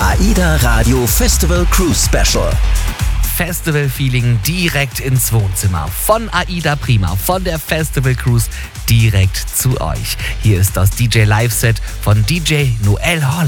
AIDA Radio Festival Cruise Special. Festival-Feeling direkt ins Wohnzimmer. Von AIDA Prima, von der Festival Cruise direkt zu euch. Hier ist das DJ Live-Set von DJ Noel Holland.